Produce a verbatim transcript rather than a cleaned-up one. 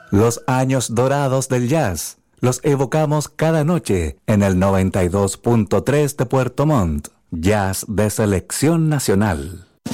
Los años dorados del jazz los evocamos cada noche en el noventa y dos punto tres de Puerto Montt. Jazz de selección nacional.